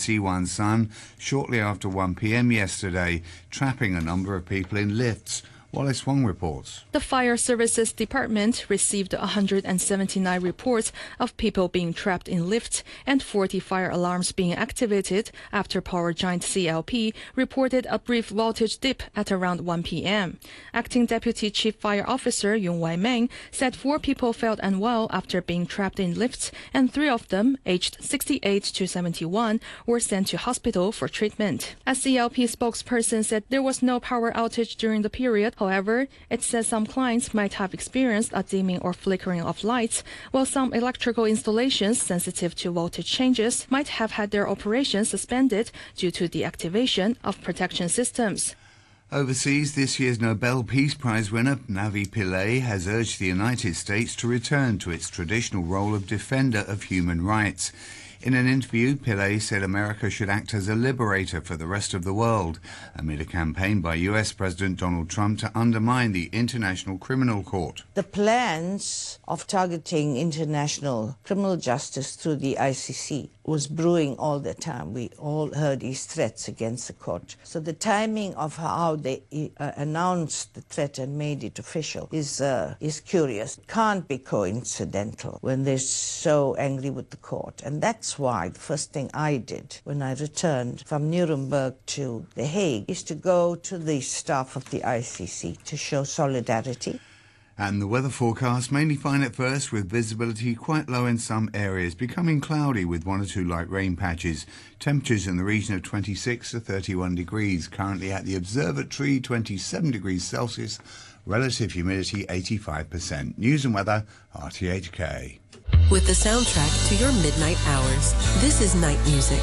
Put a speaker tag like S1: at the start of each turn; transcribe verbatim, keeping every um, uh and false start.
S1: Siwan San shortly after one p m yesterday, trapping a number of people in lifts. Wallace Wong reports.
S2: The Fire Services Department received one hundred seventy-nine reports of people being trapped in lifts and forty fire alarms being activated after power giant C L P reported a brief voltage dip at around one p m Acting Deputy Chief Fire Officer Yung Wai Meng said four people felt unwell after being trapped in lifts, and three of them, aged sixty-eight to seventy-one, were sent to hospital for treatment. A C L P spokesperson said there was no power outage during the period. However, it says some clients might have experienced a dimming or flickering of lights, while some electrical installations sensitive to voltage changes might have had their operations suspended due to the activation of protection systems.
S1: Overseas, this year's Nobel Peace Prize winner, Navi Pillay, has urged the United States to return to its traditional role of defender of human rights. In an interview, Pillay said America should act as a liberator for the rest of the world, amid a campaign by U S President Donald Trump to undermine the International Criminal Court.
S3: The plans of targeting international criminal justice through the I C C was brewing all the time. We all heard these threats against the court. So the timing of how they uh, announced the threat and made it official is uh, is curious. It can't be coincidental when they're so angry with the court. And that's why the first thing I did when I returned from Nuremberg to The Hague is to go to the staff of the I C C to show solidarity.
S1: And the weather forecast, mainly fine at first, with visibility quite low in some areas, becoming cloudy with one or two light rain patches. Temperatures in the region of twenty-six to thirty-one degrees. Currently at the observatory, twenty-seven degrees Celsius. Relative humidity, eighty-five percent. News and weather, R T H K.
S4: With the soundtrack to your midnight hours, this is Night Music.